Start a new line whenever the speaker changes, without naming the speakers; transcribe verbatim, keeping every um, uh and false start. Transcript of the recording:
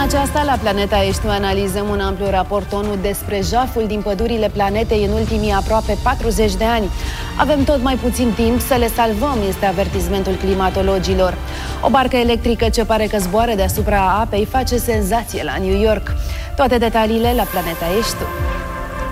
aceasta, la Planeta Ești, analizăm un amplu raport ONU despre jaful din pădurile planetei în ultimii aproape patruzeci de ani. Avem tot mai puțin timp să le salvăm, este avertismentul climatologilor. O barcă electrică ce pare că zboară deasupra apei face senzație la New York. Toate detaliile la Planeta Ești.